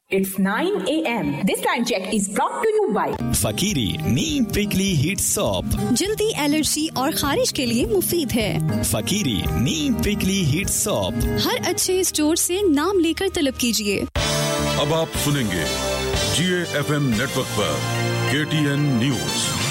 It's 9 a.m. This time check is brought to you by फकीरी Neem prickly heat soap, जल्दी allergy और खारिश के लिए मुफीद है। फकीरी नीम प्रिकली हीट सोप हर अच्छे स्टोर से नाम लेकर तलब कीजिए। अब आप सुनेंगे GAFM नेटवर्क पर KTN न्यूज।